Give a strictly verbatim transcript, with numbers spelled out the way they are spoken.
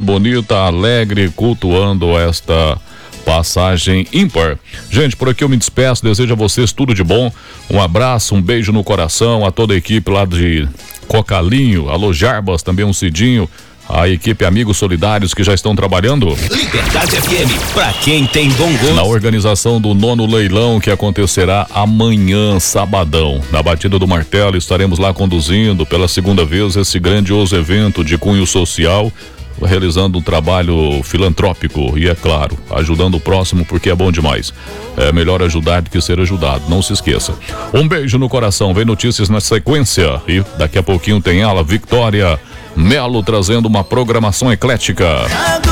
bonita, alegre, cultuando esta passagem ímpar. Gente, por aqui eu me despeço, desejo a vocês tudo de bom, um abraço, um beijo no coração, a toda a equipe lá de Cocalinho, alô Jarbas, também um Cidinho, a equipe Amigos Solidários que já estão trabalhando. Liberdade F M, pra quem tem bom gosto. Na organização do nono leilão que acontecerá amanhã, sabadão. Na Batida do Martelo, estaremos lá conduzindo pela segunda vez esse grandioso evento de cunho social, realizando um trabalho filantrópico e, é claro, ajudando o próximo, porque é bom demais. É melhor ajudar do que ser ajudado, não se esqueça. Um beijo no coração, vem notícias na sequência e daqui a pouquinho tem ela, Victoria Melo, trazendo uma programação eclética.